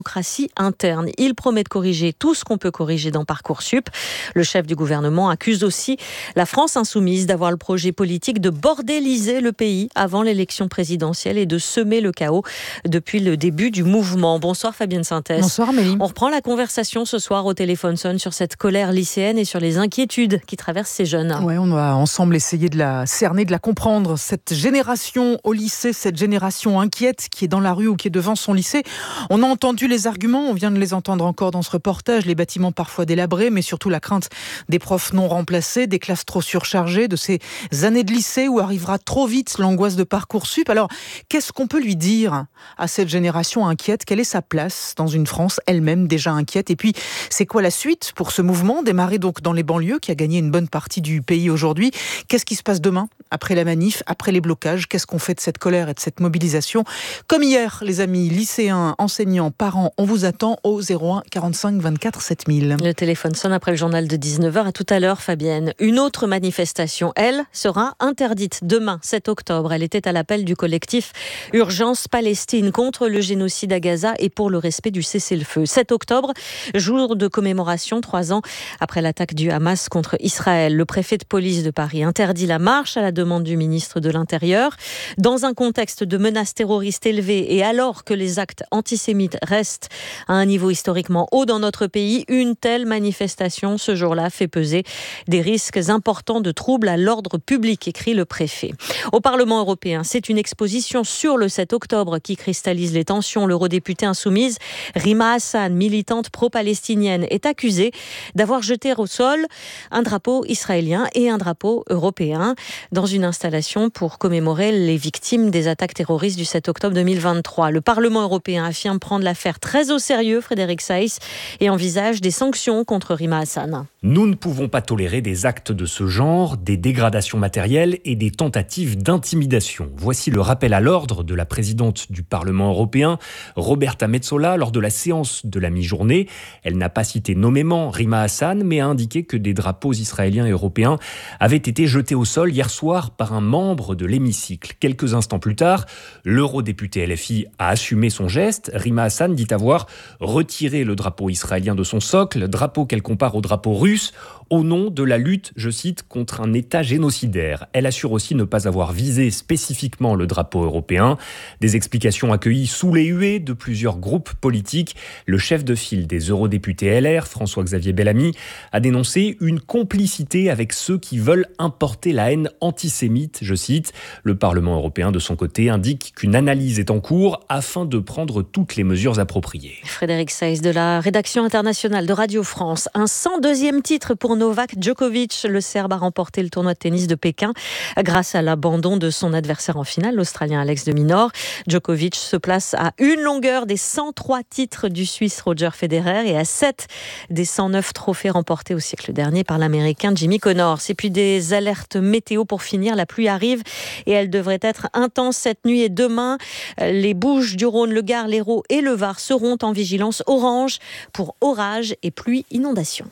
démocratie interne. Il promet de corriger tout ce qu'on peut corriger dans Parcoursup. Le chef du gouvernement accuse aussi la France insoumise d'avoir le projet politique de bordéliser le pays avant l'élection présidentielle et de semer le chaos depuis le début du mouvement. Bonsoir Fabienne Synthès. Bonsoir Amélie. On reprend la conversation ce soir au téléphone sonne sur cette colère lycéenne et sur les inquiétudes qui traversent ces jeunes. Ouais, on va ensemble essayer de la cerner, de la comprendre. Cette génération au lycée, cette génération inquiète qui est dans la rue ou qui est devant son lycée. On a entendu les arguments, on vient de les entendre encore dans ce reportage, les bâtiments parfois délabrés, mais surtout la crainte des profs non remplacés, des classes trop surchargées, de ces années de lycée où arrivera trop vite l'angoisse de Parcoursup. Alors, qu'est-ce qu'on peut lui dire à cette génération inquiète? Quelle est sa place dans une France elle-même déjà inquiète? Et puis, c'est quoi la suite pour ce mouvement démarré donc dans les banlieues qui a gagné une bonne partie du pays aujourd'hui? Qu'est-ce qui se passe demain, après la manif, après les blocages? Qu'est-ce qu'on fait de cette colère et de cette mobilisation? Comme hier, les amis, lycéens, enseignants, parents, on vous attend au 01 45 24 7000. Le téléphone sonne après le journal de 19h. À tout à l'heure, Fabienne. Une autre manifestation, elle, sera interdite demain, 7 octobre. Elle était à l'appel du collectif Urgence Palestine contre le génocide à Gaza et pour le respect du cessez-le-feu. 7 octobre, jour de commémoration, 3 ans après l'attaque du Hamas contre Israël. Le préfet de police de Paris interdit la marche à la demande du ministre de l'Intérieur. Dans un contexte de menaces terroristes élevées et alors que les actes antisémites restent à un niveau historiquement haut dans notre pays, une telle manifestation ce jour-là fait peser des risques importants de troubles à l'ordre public, écrit le préfet. Au Parlement européen, c'est une exposition sur le 7 octobre qui cristallise les tensions. L'eurodéputée insoumise Rima Hassan, militante pro-palestinienne, est accusée d'avoir jeté au sol un drapeau israélien et un drapeau européen dans une installation pour commémorer les victimes des attaques terroristes du 7 octobre 2023. Le Parlement européen affirme prendre l'affaire très au sérieux, Frédéric Saïs, et envisage des sanctions contre Rima Hassan. Nous ne pouvons pas tolérer des actes de ce genre, des dégradations matérielles et des tentatives d'intimidation. Voici le rappel à l'ordre de la présidente du Parlement européen, Roberta Metsola, lors de la séance de la mi-journée. Elle n'a pas cité nommément Rima Hassan, mais a indiqué que des drapeaux israéliens et européens avaient été jetés au sol hier soir par un membre de l'hémicycle. Quelques instants plus tard, l'eurodéputé LFI a assumé son geste. Rima Hassan dit avoir retiré le drapeau israélien de son socle, drapeau qu'elle compare au drapeau russe, au nom de la lutte, je cite, contre un État génocidaire. Elle assure aussi ne pas avoir visé spécifiquement le drapeau européen. Des explications accueillies sous les huées de plusieurs groupes politiques. Le chef de file des eurodéputés LR, François-Xavier Bellamy, a dénoncé une complicité avec ceux qui veulent importer la haine antisémite, je cite. Le Parlement européen, de son côté, indique qu'une analyse est en cours afin de prendre toutes les mesures appropriées. Frédéric Saïs de la rédaction internationale de Radio France. Un 102e titre pour Novak Djokovic. Le Serbe a remporté le tournoi de tennis de Pékin grâce à l'abandon de son adversaire en finale, l'Australien Alex de Minaur. Djokovic se place à une longueur des 103 titres du Suisse Roger Federer et à 7 des 109 trophées remportés au siècle dernier par l'Américain Jimmy Connors. Et puis des alertes météo pour finir. La pluie arrive et elle devrait être intense cette nuit et demain. Les Bouches-du-Rhône, le Gard, l'Hérault et le Var seront en vigilance orange pour orage et pluie inondation.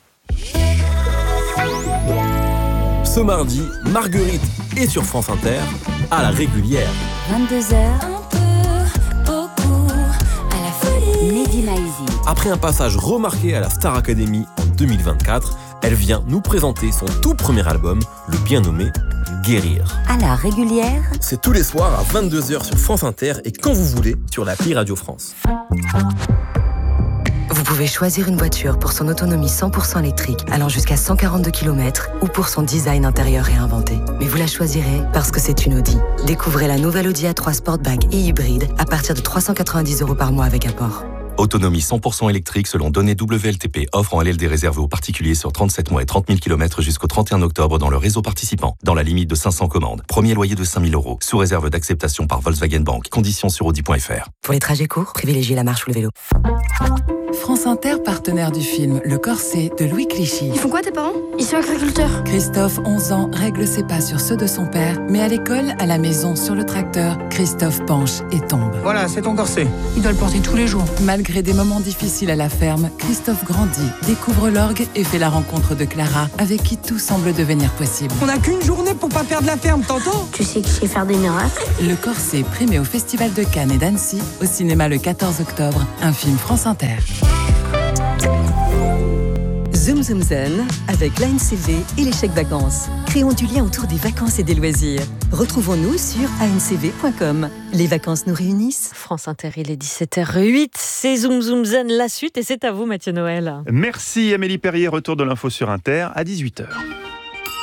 Ce mardi, Marguerite est sur France Inter à la régulière. 22h, à la folie. Mehdi Maizi. Après un passage remarqué à la Star Academy en 2024, elle vient nous présenter son tout premier album, le bien nommé Guérir. À la régulière. C'est tous les soirs à 22h sur France Inter et quand vous voulez sur l'appli Radio France. Vous pouvez choisir une voiture pour son autonomie 100% électrique allant jusqu'à 142 km ou pour son design intérieur réinventé. Mais vous la choisirez parce que c'est une Audi. Découvrez la nouvelle Audi A3 Sportback et hybride à partir de 390 € par mois avec apport. Autonomie 100% électrique selon données WLTP. Offre en LLD réservée aux particuliers sur 37 mois et 30 000 km jusqu'au 31 octobre dans le réseau participant. Dans la limite de 500 commandes. Premier loyer de 5 000 €. Sous réserve d'acceptation par Volkswagen Bank. Conditions sur Audi.fr. Pour les trajets courts, privilégiez la marche ou le vélo. France Inter, partenaire du film Le Corset de Louis Clichy. Ils font quoi tes parents? Ils sont agriculteurs. Christophe, 11 ans, règle ses pas sur ceux de son père, mais à l'école, à la maison, sur le tracteur, Christophe penche et tombe. Voilà, c'est ton corset. Il doit le porter tous les jours. Malgré des moments difficiles à la ferme, Christophe grandit, découvre l'orgue et fait la rencontre de Clara, avec qui tout semble devenir possible. On n'a qu'une journée pour pas perdre la ferme, t'entends? Tu sais que je sais faire des miracles. Le Corset, primé au Festival de Cannes et d'Annecy, au cinéma le 14 octobre, un film France Inter. Zoom Zoom Zen avec l'ANCV et les chèques vacances. Créons du lien autour des vacances et des loisirs. Retrouvons-nous sur ancv.com. Les vacances nous réunissent. France Inter, il est 17h08. C'est Zoom Zoom Zen, la suite, et c'est à vous Mathieu Noël. Merci Amélie Perrier, retour de l'info sur Inter à 18h.